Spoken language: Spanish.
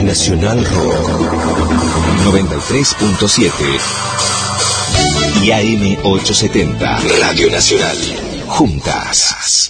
Nacional Rock 93.7 y AM 870 Radio Nacional. Juntas.